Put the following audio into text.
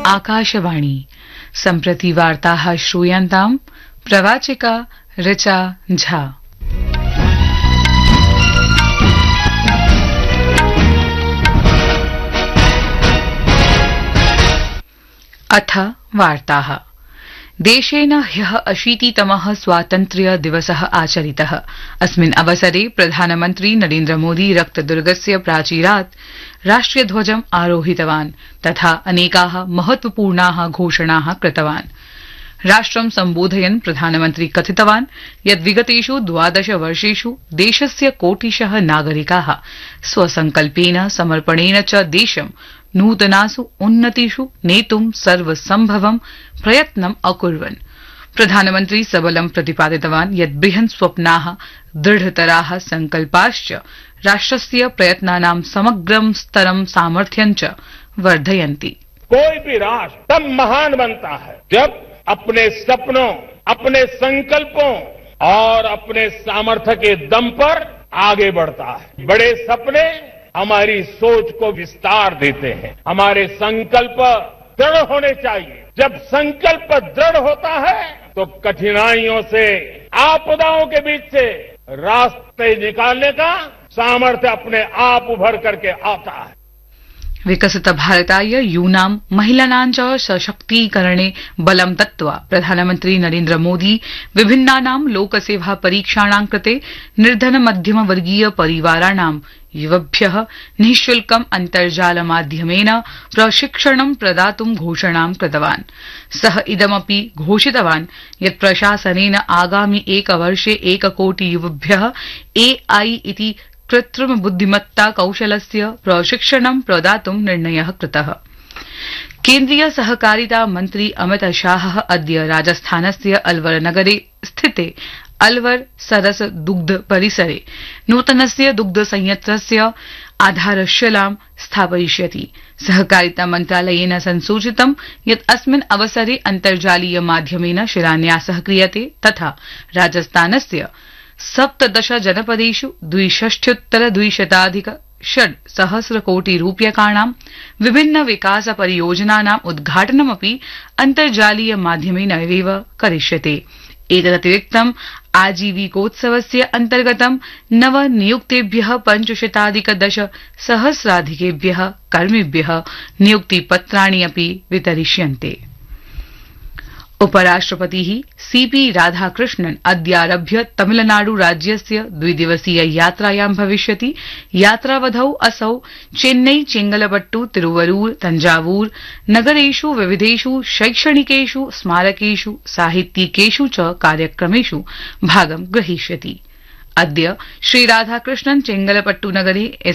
आकाशवाणी सम्प्रति वार्ताः श्रूयन्ताम् प्रवाचिका ऋचा झा। अथ वार्ताः। देशेन ह्यः 80तमः स्वातन्त्र्य दिवसः आचरितः। अस्मिन् अवसरे प्रधानमन्त्री नरेन्द्र मोदी रक्तदुर्गस्य प्राचीरात् राष्ट्रियध्वजम् आरोहितवान् तथा अनेकाः महत्वपूर्णाः घोषणाः कृतवान्। राष्ट्रं सम्बोधयन् प्रधानमन्त्री कथितवान् यत् विगतेषु 12 वर्षेषु देशस्य कोटिशः नागरिकाः स्वसंकल्पेन समर्पणेन च देशं नूतनासु उन्नतिषु नेतुं सर्वसम्भवं प्रयत्नम् अकुर्वन्। प्रधानमन्त्री सबलं प्रतिपादितवान् यत् बृहन् स्वप्नाः दृढतराः संकल्पाश्च राष्ट्रस्य प्रयत्नानां समग्रं स्तरं सामर्थ्यं च वर्धयन्ति। कोई भी राष्ट्र तब महान बनता है जब अपने सपनों, अपने संकल्पों और अपने सामर्थ्य के दम पर आगे बढ़ता है। बड़े सपने हमारी सोच को विस्तार देते हैं। हमारे संकल्प दृढ़ होने चाहिए। जब संकल्प दृढ़ होता है तो कठिनाइयों से, आपदाओं के बीच से रास्ते निकालने का सामर्थ्य अपने आप उभर करके आता है। विकसित भारताय यूनां महिलानां च सशक्तीकरणे बलं दत्त्वा प्रधानमन्त्री नरेन्द्र मोदी विभिन्नानां लोकसेवा परीक्षाणां कृते निर्धन मध्यम वर्गीय परिवाराणां युवभ्यः निःशुल्कम् अन्तर्जालमाध्यमेन प्रशिक्षणं प्रदातुं घोषणां कृतवान्। सः इदमपि घोषितवान् यत् प्रशासनेन आगामि एकवर्षे 1 कोटि युवभ्यः AI इति कृत्रिम बुद्धिमत्ता कौशलस्य प्रशिक्षणं प्रदातुं निर्णयः कृतः। केन्द्रीय सहकारिता मन्त्री अमित शाहः अद्य राजस्थानस्य अलवर नगरे स्थिते अलवर सरस दुग्ध परिसरे नूतनस्य दुग्ध संयन्त्रस्य आधारशिलां स्थापयिष्यति। सहकारिता मन्त्रालयेन संसूचितं यत् अस्मिन् अवसरे अन्तर्जालीय माध्यमेन शिलान्यासः क्रियते तथा राजस्थानस्य 17 जनपदेषु 62,200,600 कोटि रूप्यकाणां विभिन्न विकास परियोजनानां उद्घाटनमपि अन्तर्जालीय माध्यमेन एव करिष्यते। एतदतिरिक्तम् आजीविकोत्सवस्य अन्तर्गतं नवनियुक्तेभ्यः 510,000 कर्मिभ्यः नियुक्तिपत्राणि अपि वितरिष्यन्ते। उपराष्ट्रपतिः सीपी राधाकृष्णन् अद्यारभ्य तमिलनाडु राज्यस्य 2 दिवसीय यात्रायां भविष्यति। यात्रावधौ असौ चेन्नई, चेंगलपट्टु, तिरुवरूर, तंजावूर नगरेषु विविधेषु शैक्षणिकेषु स्मारकेषु साहित्यिकेषु च कार्यक्रमेषु भागं ग्रहीष्यति। अद्य श्रीराधाकृष्णन् चेंगलपट्टु नगरे